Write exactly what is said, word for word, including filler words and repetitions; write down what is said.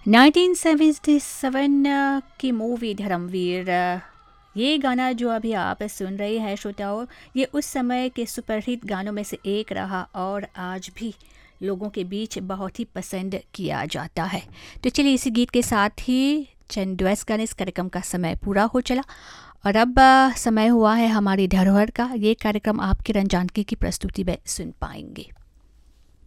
Nineteen seventy seven की movie Dharmveer, अ, ये गाना जो अभी आप सुन रहे हैं श्रोताओं, ये उस समय के सुपरहिट गानों में से एक रहा और आज भी लोगों के बीच बहुत ही पसंद किया जाता है। तो चलिए इसी गीत के साथ ही चंद डुएट्स गाने, इस कार्यक्रम का समय पूरा हो चला और अब अ, समय हुआ है हमारी धरोहर का। ये कार्यक्रम आप किरण जानकी की प्रस्तुति में सुन पाएंगे।